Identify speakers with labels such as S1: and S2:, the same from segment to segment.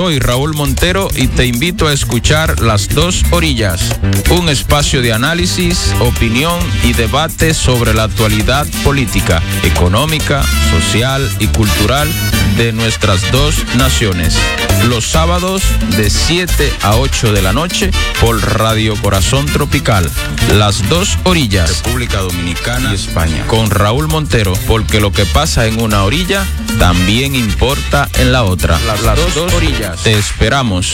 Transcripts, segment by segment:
S1: Soy Raúl Montero y te invito a escuchar Las Dos Orillas, un espacio de análisis, opinión y debate sobre la actualidad política, económica, social y cultural de nuestras dos naciones. Los sábados de 7 a 8 de la noche por Radio Corazón Tropical. Las Dos Orillas, República Dominicana y España. Con Raúl Montero, porque lo que pasa en una orilla también importa en la otra. Las dos orillas. Te esperamos.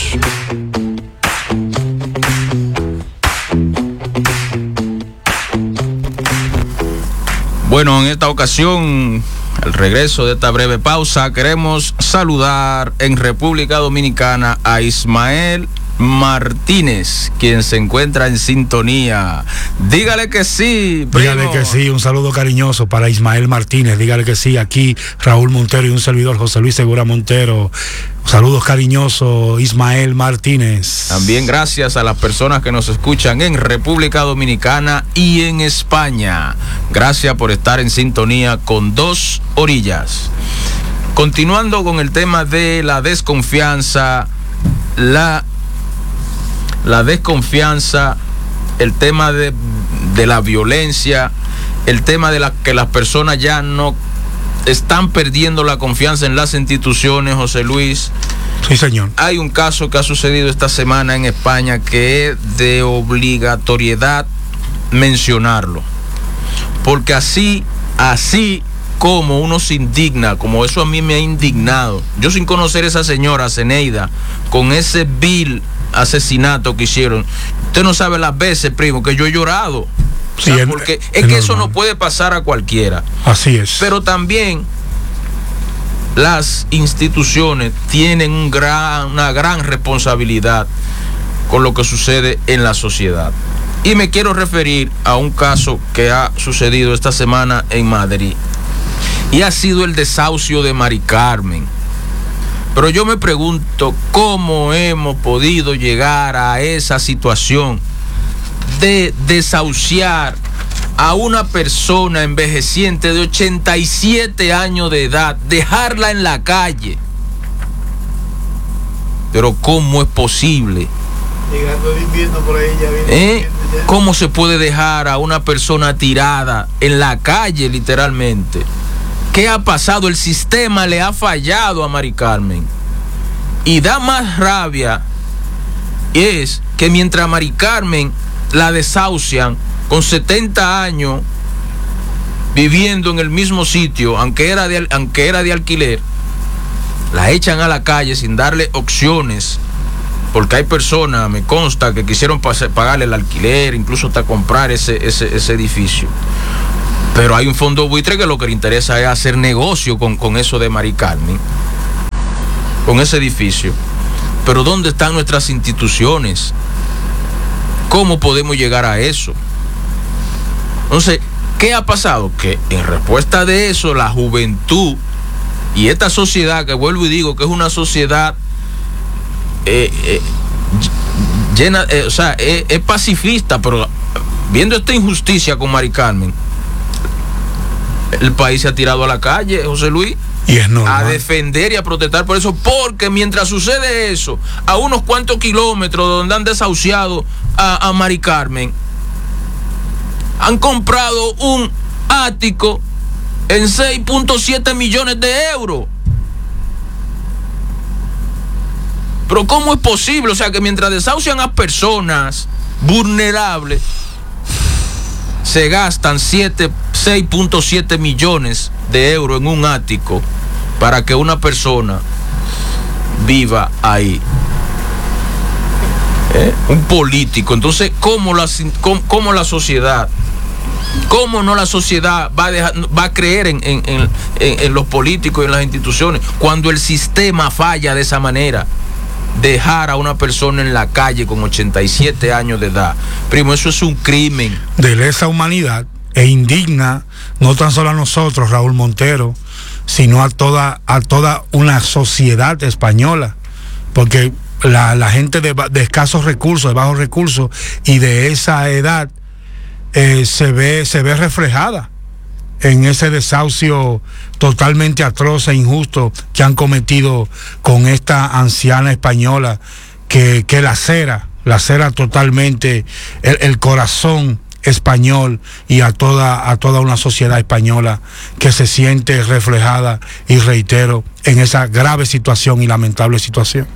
S1: Bueno, en esta ocasión, al regreso de esta breve pausa, queremos saludar en República Dominicana a Ismael Martínez, quien se encuentra en sintonía. Dígale que sí, primo.
S2: Dígale que sí, un saludo cariñoso para Ismael Martínez. Dígale que sí, aquí Raúl Montero y un servidor José Luis Segura Montero. Saludos cariñosos, Ismael Martínez.
S1: También gracias a las personas que nos escuchan en República Dominicana y en España. Gracias por estar en sintonía con Dos Orillas. Continuando con el tema de la desconfianza, la desconfianza, el tema de la violencia, el tema de que las personas ya no están perdiendo la confianza en las instituciones, José Luis.
S2: Sí, señor. Hay
S1: un caso que ha sucedido esta semana en España que es de obligatoriedad mencionarlo, porque así como uno se indigna, como eso a mí me ha indignado, yo sin conocer a esa señora Zeneida, con ese vil asesinato que hicieron, usted no sabe las veces, primo, que yo he llorado. Sí, o sea, porque es que normal. Eso no puede pasar a cualquiera.
S2: Así es.
S1: Pero también las instituciones tienen una gran responsabilidad con lo que sucede en la sociedad. Y me quiero referir a un caso que ha sucedido esta semana en Madrid. Y ha sido el desahucio de Mari Carmen. Pero yo me pregunto cómo hemos podido llegar a esa situación de desahuciar a una persona envejeciente de 87 años de edad, dejarla en la calle. Pero ¿cómo es posible?
S3: Llegando el invierno por ahí ya viene.
S1: ¿Cómo se puede dejar a una persona tirada en la calle literalmente? ¿Qué ha pasado? El sistema le ha fallado a Mari Carmen. Y da más rabia es que mientras Mari Carmen la desahucian con 70 años viviendo en el mismo sitio, aunque era de alquiler, la echan a la calle sin darle opciones, porque hay personas, me consta, que quisieron pagarle el alquiler, incluso hasta comprar ese edificio. Pero hay un fondo buitre que lo que le interesa es hacer negocio con eso de Mari Carmen, con ese edificio. Pero ¿dónde están nuestras instituciones? ¿Cómo podemos llegar a eso? Entonces, ¿qué ha pasado? Que en respuesta de eso, la juventud y esta sociedad, que vuelvo y digo que es una sociedad llena, es pacifista, pero viendo esta injusticia con Mari Carmen, el país se ha tirado a la calle, José Luis,
S2: y es normal,
S1: a defender y a protestar por eso, porque mientras sucede eso, a unos cuantos kilómetros de donde han desahuciado a Mari Carmen, han comprado un ático en 6.7 millones de euros. Pero ¿cómo es posible? O sea, que mientras desahucian a personas vulnerables, se gastan 6.7 millones de euros en un ático para que una persona viva ahí. Un político. Entonces, ¿cómo la sociedad, cómo no la sociedad va a creer en los políticos y en las instituciones cuando el sistema falla de esa manera? Dejar a una persona en la calle con 87 años de edad, primo, eso es un crimen
S2: de lesa humanidad, e indigna no tan solo a nosotros, Raúl Montero, sino a toda una sociedad española, porque la gente de escasos recursos, de bajos recursos y de esa edad se ve reflejada en ese desahucio totalmente atroz e injusto que han cometido con esta anciana española que lacera totalmente el corazón español y a toda una sociedad española que se siente reflejada, y reitero, en esa grave situación y lamentable situación.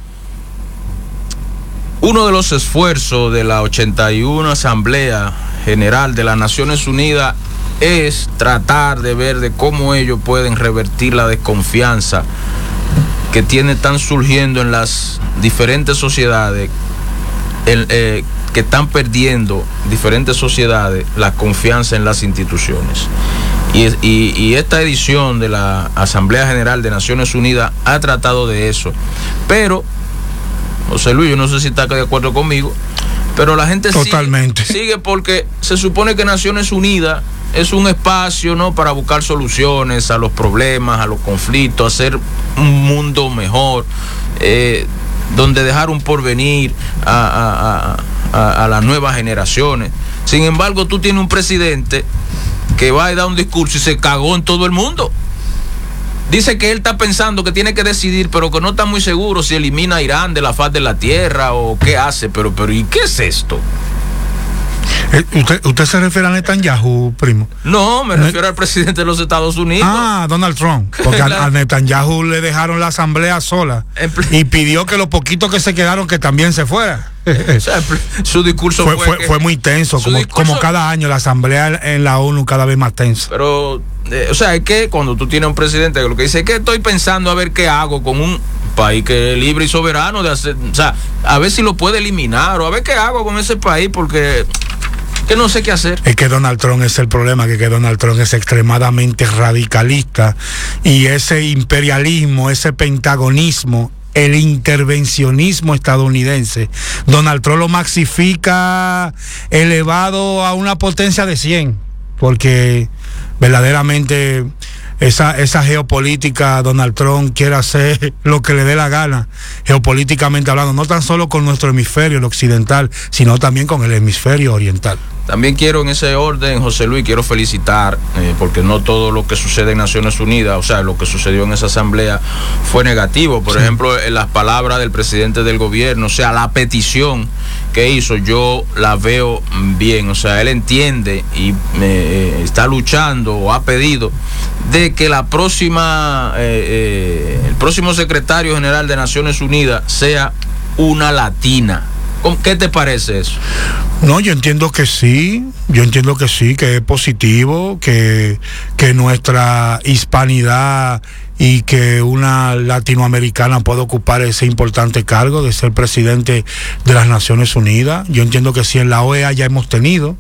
S1: Uno de los esfuerzos de la 81 Asamblea General de las Naciones Unidas es tratar de ver de cómo ellos pueden revertir la desconfianza que están surgiendo en las diferentes sociedades, que están perdiendo diferentes sociedades la confianza en las instituciones. Y esta edición de la Asamblea General de Naciones Unidas ha tratado de eso. Pero, José Luis, yo no sé si está de acuerdo conmigo, pero la gente sigue porque se supone que Naciones Unidas es un espacio, ¿no?, para buscar soluciones a los problemas, a los conflictos, hacer un mundo mejor, donde dejar un porvenir a las nuevas generaciones. Sin embargo, tú tienes un presidente que va a dar un discurso y se cagó en todo el mundo. Dice que él está pensando que tiene que decidir, pero que no está muy seguro si elimina a Irán de la faz de la tierra o qué hace. Pero ¿y qué es esto?
S2: ¿Usted se refiere a Netanyahu, primo?
S1: No, me refiero al presidente de los Estados Unidos.
S2: Ah, Donald Trump. Porque a Netanyahu le dejaron la asamblea sola y pidió que los poquitos que se quedaron que también se fueran.
S1: O sea, su discurso
S2: fue muy tenso, como cada año la asamblea en la ONU cada vez más tensa.
S1: Pero, o sea, es que cuando tú tienes un presidente que lo que dice es que estoy pensando a ver qué hago con un país que es libre y soberano de hacer, o sea, a ver si lo puede eliminar o a ver qué hago con ese país porque que no sé qué hacer.
S2: Es que Donald Trump es el problema, que Donald Trump es extremadamente radicalista y ese imperialismo, ese pentagonismo, el intervencionismo estadounidense, Donald Trump lo maxifica elevado a una potencia de 100, porque verdaderamente esa geopolítica, Donald Trump quiere hacer lo que le dé la gana, geopolíticamente hablando, no tan solo con nuestro hemisferio, el occidental, sino también con el hemisferio oriental.
S1: También quiero, en ese orden, José Luis, quiero felicitar, porque no todo lo que sucede en Naciones Unidas, o sea, lo que sucedió en esa asamblea fue negativo. Por ejemplo, en las palabras del presidente del gobierno, o sea, la petición que hizo, yo la veo bien. O sea, él entiende y está luchando o ha pedido de que el próximo secretario general de Naciones Unidas sea una latina. ¿Qué te parece eso?
S2: No, yo entiendo que sí, que es positivo, que nuestra hispanidad y que una latinoamericana pueda ocupar ese importante cargo de ser presidente de las Naciones Unidas. Yo entiendo que sí, en la OEA ya hemos tenido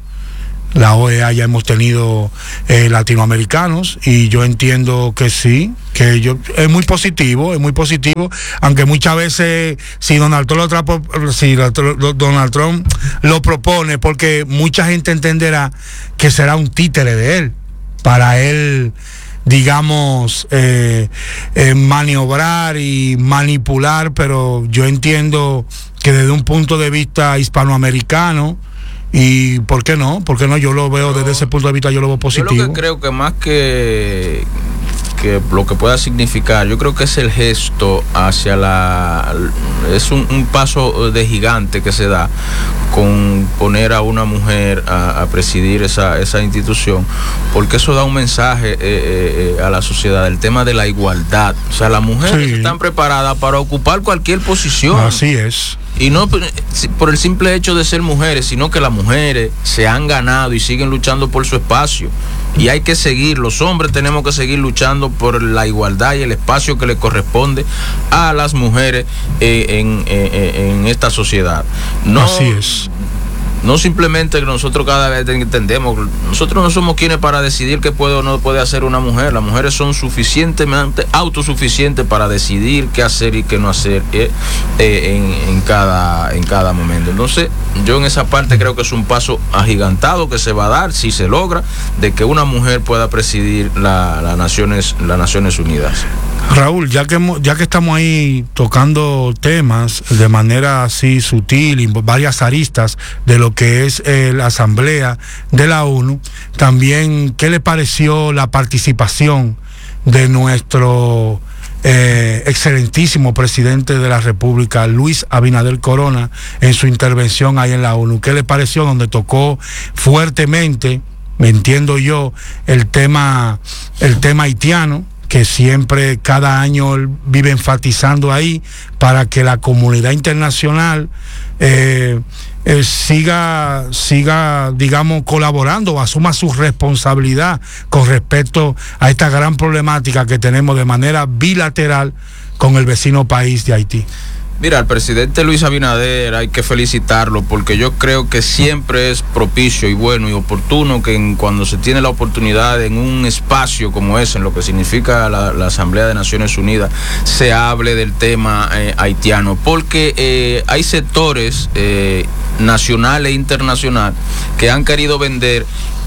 S2: latinoamericanos, y yo entiendo que sí, es muy positivo, aunque muchas veces si Donald Trump lo propone, porque mucha gente entenderá que será un títere de él, para él, digamos, maniobrar y manipular, pero yo entiendo que desde un punto de vista hispanoamericano, y ¿por qué no? Yo lo veo desde ese punto de vista, yo lo veo positivo.
S1: Yo lo que creo que más que lo que pueda significar, yo creo que es el gesto hacia es un paso de gigante que se da con poner a una mujer a presidir esa institución, porque eso da un mensaje a la sociedad, el tema de la igualdad. O sea, las mujeres están preparadas para ocupar cualquier posición.
S2: Así es.
S1: Y no por el simple hecho de ser mujeres, sino que las mujeres se han ganado y siguen luchando por su espacio. Y hay que seguir, los hombres tenemos que seguir luchando por la igualdad y el espacio que le corresponde a las mujeres en esta sociedad.
S2: Así es.
S1: No simplemente que nosotros cada vez entendemos, nosotros no somos quienes para decidir qué puede o no puede hacer una mujer. Las mujeres son suficientemente autosuficientes para decidir qué hacer y qué no hacer en cada momento. Entonces, yo en esa parte creo que es un paso agigantado que se va a dar, si se logra, de que una mujer pueda presidir las Naciones Unidas.
S2: Raúl, ya que estamos ahí tocando temas de manera así sutil y varias aristas de lo que es la Asamblea de la ONU, también, ¿qué le pareció la participación de nuestro excelentísimo presidente de la República, Luis Abinader Corona, en su intervención ahí en la ONU? ¿Qué le pareció? Donde tocó fuertemente, me entiendo yo, el tema haitiano, que siempre cada año él vive enfatizando ahí para que la comunidad internacional siga, digamos, colaborando o asuma su responsabilidad con respecto a esta gran problemática que tenemos de manera bilateral con el vecino país de Haití.
S1: Mira, al presidente Luis Abinader hay que felicitarlo, porque yo creo que siempre es propicio y bueno y oportuno que cuando se tiene la oportunidad en un espacio como ese, en lo que significa la Asamblea de Naciones Unidas, se hable del tema haitiano, porque hay sectores nacional e internacional que han querido vender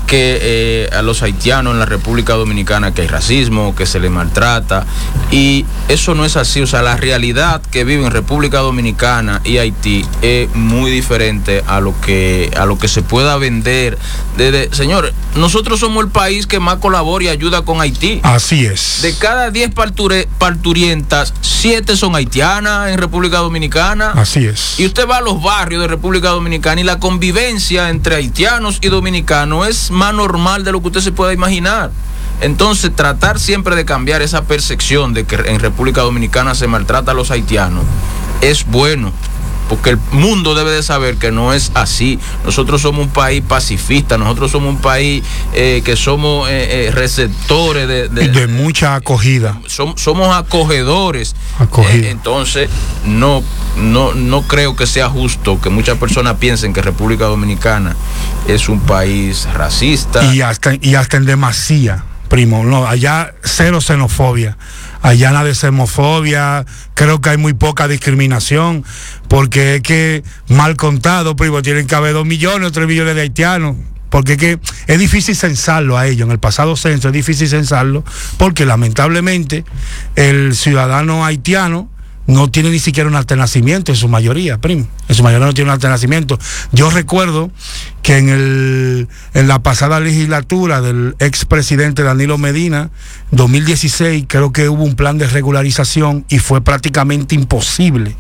S1: que a los haitianos en la República Dominicana que hay racismo, que se les maltrata, y eso no es así. O sea, la realidad que vive en República Dominicana y Haití es muy diferente a lo que se pueda vender. Señores, nosotros somos el país que más colabora y ayuda con Haití.
S2: Así es.
S1: De cada 10 parturientas, 7 son haitianas en República Dominicana.
S2: Así es.
S1: Y usted va a los barrios de República Dominicana y la convivencia entre haitianos y dominicanos es más normal de lo que usted se pueda imaginar. Entonces, tratar siempre de cambiar esa percepción de que en República Dominicana se maltrata a los haitianos es bueno, porque el mundo debe de saber que no es así. Nosotros somos un país pacifista, nosotros somos un país que somos receptores
S2: de mucha acogida.
S1: Somos acogedores. Entonces, no creo que sea justo que muchas personas piensen que República Dominicana es un país racista.
S2: Y hasta en demasía, primo. No, allá cero xenofobia. Allá nada de xenofobia, creo que hay muy poca discriminación, porque es que, mal contado, primo, tienen que haber 2 millones o 3 millones de haitianos, porque es difícil censarlo a ellos. En el pasado censo es difícil censarlo, porque lamentablemente el ciudadano haitiano no tiene ni siquiera un acta de nacimiento en su mayoría, primo. En su mayoría no tiene un acta de nacimiento. Yo recuerdo que en la pasada legislatura del expresidente Danilo Medina, 2016, creo que hubo un plan de regularización y fue prácticamente imposible,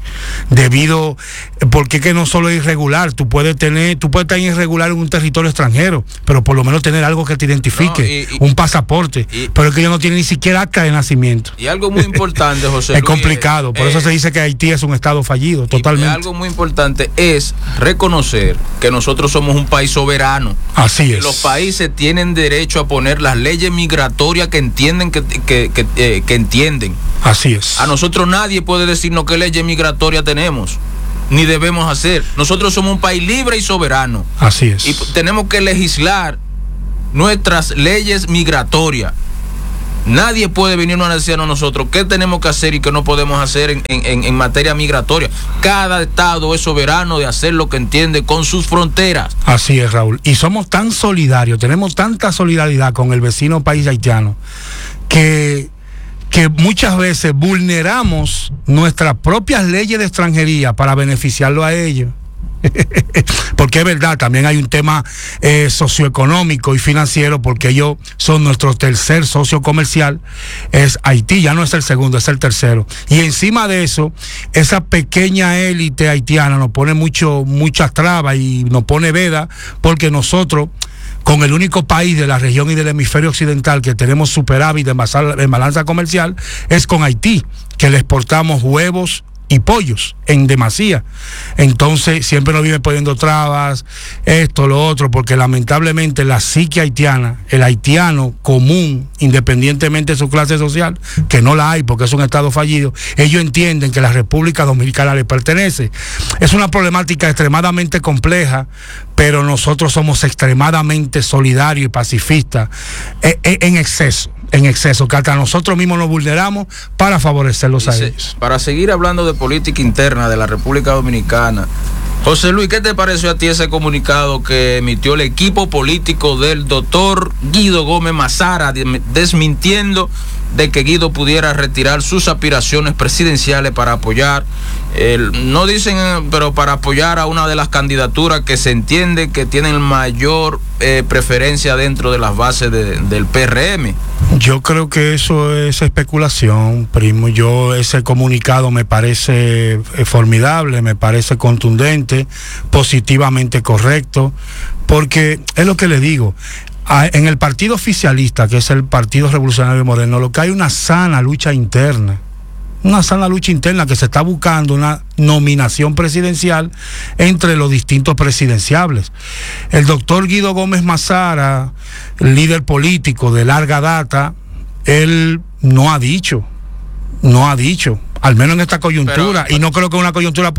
S2: porque es que no solo es irregular, tú puedes estar irregular en un territorio extranjero, pero por lo menos tener algo que te identifique, un pasaporte, pero es que ellos no tienen ni siquiera acta de nacimiento.
S1: Y algo muy importante, José Luis,
S2: es complicado, por eso se dice que Haití es un estado fallido, totalmente.
S1: Algo muy importante es reconocer que nosotros somos un país soberano.
S2: Así es.
S1: Los países tienen derecho a poner las leyes migratorias que entienden que entienden.
S2: Así es.
S1: A nosotros nadie puede decirnos qué leyes migratorias tenemos, ni debemos hacer. Nosotros somos un país libre y soberano.
S2: Así es.
S1: Y tenemos que legislar nuestras leyes migratorias. Nadie puede venirnos a decirnos a nosotros qué tenemos que hacer y qué no podemos hacer en materia migratoria. Cada estado es soberano de hacer lo que entiende con sus fronteras.
S2: Así es, Raúl. Y somos tan solidarios, tenemos tanta solidaridad con el vecino país haitiano, que muchas veces vulneramos nuestras propias leyes de extranjería para beneficiarlo a ellos. Porque es verdad, también hay un tema socioeconómico y financiero, porque ellos son nuestro tercer socio comercial. Es Haití, ya no es el segundo, es el tercero. Y encima de eso, esa pequeña élite haitiana nos pone muchas trabas y nos pone veda, porque nosotros, con el único país de la región y del hemisferio occidental que tenemos superávit en balanza comercial, es con Haití, que le exportamos huevos y pollos en demasía. Entonces siempre nos viven poniendo trabas, esto, lo otro, porque lamentablemente la psique haitiana, el haitiano común, independientemente de su clase social, que no la hay porque es un estado fallido, ellos entienden que la República Dominicana les pertenece. Es una problemática extremadamente compleja, pero nosotros somos extremadamente solidarios y pacifistas en exceso, que hasta nosotros mismos nos vulneramos para favorecerlos a ellos.
S1: Para seguir hablando de política interna de la República Dominicana, José Luis, ¿qué te pareció a ti ese comunicado que emitió el equipo político del doctor Guido Gómez Mazara, desmintiendo de que Guido pudiera retirar sus aspiraciones presidenciales para apoyar, no dicen, pero para apoyar a una de las candidaturas que se entiende que tienen mayor preferencia dentro de las bases del PRM.
S2: Yo creo que eso es especulación, primo. Ese comunicado me parece formidable, me parece contundente, positivamente correcto, porque es lo que le digo. En el partido oficialista, que es el Partido Revolucionario Moderno, lo que hay una sana lucha interna que se está buscando una nominación presidencial entre los distintos presidenciables. El doctor Guido Gómez Mazara, líder político de larga data, él no ha dicho, al menos en esta coyuntura, y no creo que una coyuntura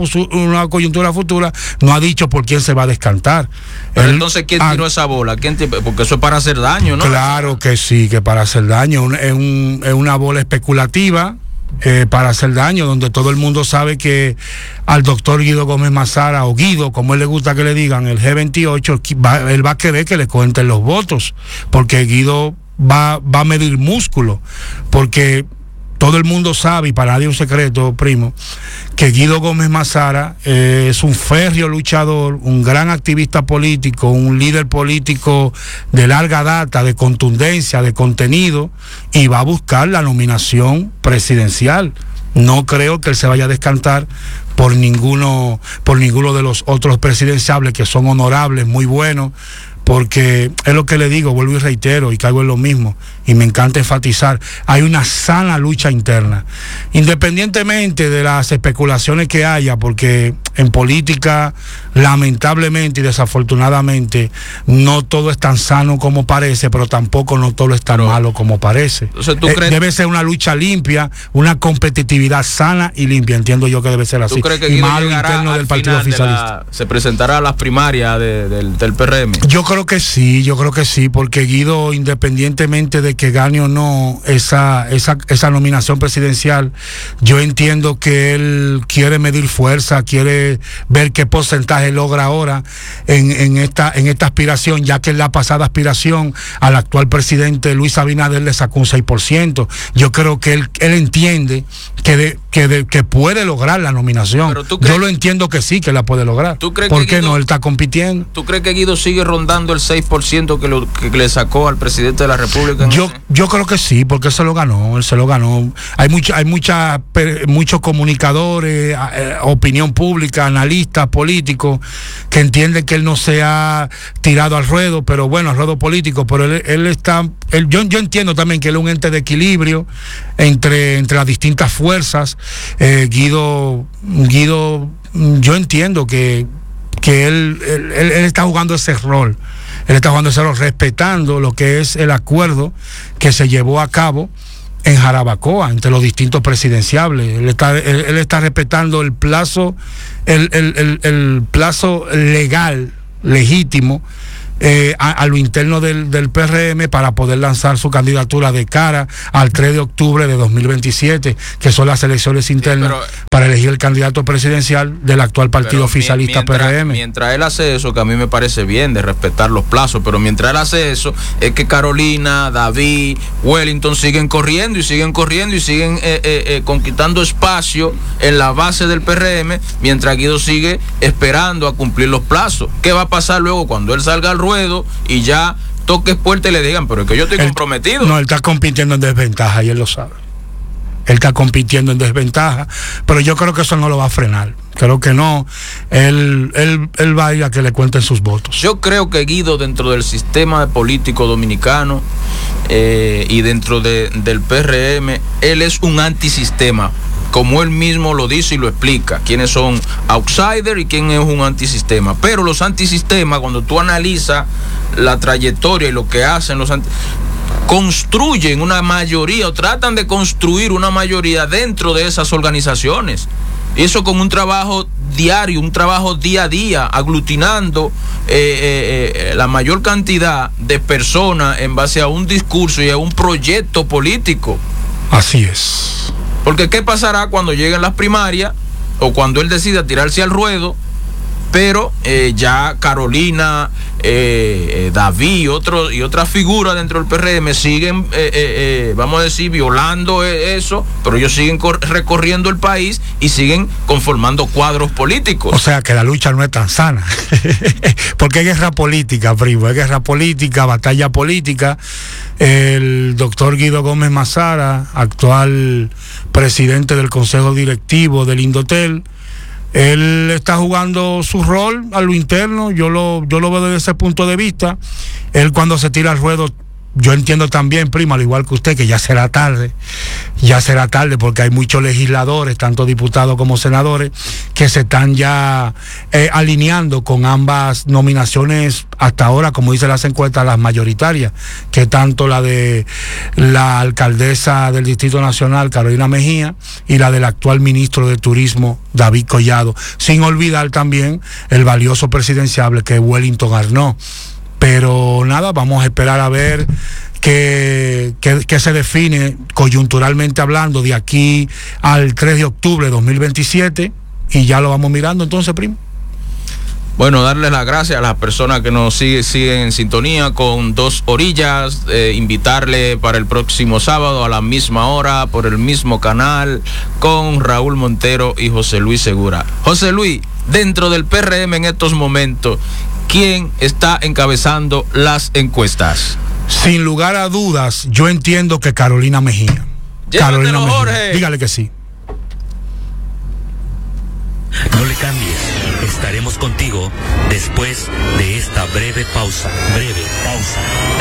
S2: futura, no ha dicho por quién se va a descartar.
S1: Pero entonces, ¿quién tiró esa bola? Porque eso es para hacer daño, ¿no?
S2: Claro que sí, que para hacer daño. Es una bola especulativa para hacer daño, donde todo el mundo sabe que al doctor Guido Gómez Mazara, o Guido, como él le gusta que le digan, el G28, él va a querer que le cuenten los votos, porque Guido va a medir músculo, porque todo el mundo sabe, y para nadie un secreto, primo, que Guido Gómez Mazara es un férreo luchador, un gran activista político, un líder político de larga data, de contundencia, de contenido, y va a buscar la nominación presidencial. No creo que él se vaya a descantar por ninguno de los otros presidenciables, que son honorables, muy buenos, porque es lo que le digo, vuelvo y reitero y caigo en lo mismo, y me encanta enfatizar, hay una sana lucha interna, independientemente de las especulaciones que haya, porque en política, lamentablemente y desafortunadamente, no todo es tan sano como parece, pero tampoco no todo es tan malo como parece.
S1: Entonces, ¿tú crees?
S2: Debe ser una lucha limpia, una competitividad sana y limpia, entiendo yo que debe ser así.
S1: ¿Tú crees que
S2: y
S1: Guido
S2: más
S1: llegará
S2: interno del partido oficialista?
S1: se presentará a las primarias del PRM?
S2: Yo creo que sí, porque Guido, independientemente de que gane o no esa nominación presidencial, yo entiendo que él quiere medir fuerza, quiere ver qué porcentaje logra ahora en esta aspiración, ya que en la pasada aspiración al actual presidente Luis Abinader le sacó un 6%. Yo creo que él entiende que puede lograr la nominación. Yo lo entiendo que sí, que la puede lograr. ¿Por qué no? Él está compitiendo.
S1: ¿Tú crees que Guido sigue rondando el 6% que le sacó al presidente de la República?
S2: Yo creo que sí, porque él se lo ganó. Hay muchos comunicadores, opinión pública, analistas políticos, que entienden que él no se ha tirado al ruedo, pero bueno, al ruedo político, pero yo entiendo también que él es un ente de equilibrio entre las distintas fuerzas. Guido, yo entiendo que él está jugando ese rol. Él está jugando ese rol, respetando lo que es el acuerdo que se llevó a cabo en Jarabacoa entre los distintos presidenciables. Él está respetando el plazo, el plazo legal, legítimo, a lo interno del PRM, para poder lanzar su candidatura de cara al 3 de octubre de 2027, que son las elecciones internas, para elegir el candidato presidencial del actual partido oficialista PRM.
S1: Mientras él hace eso, que a mí me parece bien de respetar los plazos, pero mientras él hace eso, es que Carolina, David, Wellington siguen corriendo y siguen conquistando espacio en la base del PRM, mientras Guido sigue esperando a cumplir los plazos. ¿Qué va a pasar luego cuando él salga al ruedo y ya toque puerta y le digan, pero es que yo estoy comprometido?
S2: No, él está compitiendo en desventaja y él lo sabe. Él está compitiendo en desventaja, pero yo creo que eso no lo va a frenar. Creo que no. Él va a ir a que le cuenten sus votos.
S1: Yo creo que Guido, dentro del sistema político dominicano y dentro del PRM, él es un antisistema, como él mismo lo dice y lo explica, quiénes son outsiders y quién es un antisistema. Pero los antisistemas, cuando tú analizas la trayectoria y lo que hacen construyen una mayoría, o tratan de construir una mayoría dentro de esas organizaciones. Y eso con un trabajo diario, un trabajo día a día, aglutinando la mayor cantidad de personas en base a un discurso y a un proyecto político.
S2: Así es.
S1: Porque ¿qué pasará cuando lleguen las primarias o cuando él decida tirarse al ruedo pero ya Carolina, David y otras figuras dentro del PRM siguen, vamos a decir, violando eso, pero ellos siguen recorriendo el país y siguen conformando cuadros políticos.
S2: O sea que la lucha no es tan sana, porque hay guerra política, primo, hay guerra política, batalla política. El doctor Guido Gómez Mazara, actual presidente del Consejo Directivo del Indotel, él está jugando su rol a lo interno, yo lo veo desde ese punto de vista. Él cuando se tira al ruedo, yo entiendo también, primo, al igual que usted, que ya será tarde porque hay muchos legisladores, tanto diputados como senadores, que se están ya alineando con ambas nominaciones hasta ahora, como dicen las encuestas, las mayoritarias, que tanto la de la alcaldesa del Distrito Nacional, Carolina Mejía, y la del actual ministro de Turismo, David Collado, sin olvidar también el valioso presidenciable que es Wellington Arnaud. Pero nada, vamos a esperar a ver qué se define coyunturalmente hablando de aquí al 3 de octubre de 2027 y ya lo vamos mirando entonces, primo.
S1: Bueno, darles las gracias a las personas que nos siguen en sintonía con Dos Orillas, invitarle para el próximo sábado a la misma hora, por el mismo canal, con Raúl Montero y José Luis Segura. José Luis, dentro del PRM en estos momentos, ¿quién está encabezando las encuestas?
S2: Sin lugar a dudas, yo entiendo que Carolina Mejía.
S1: Carolina Mejía. Jorge.
S2: Dígale que sí.
S4: No le cambies, estaremos contigo después de esta breve pausa.